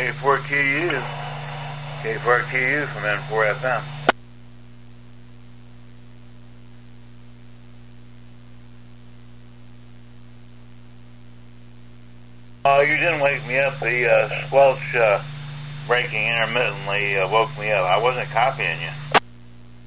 K4QU. K4QU from N4FM. Oh, you didn't wake me up. The squelch breaking intermittently woke me up. I wasn't copying you.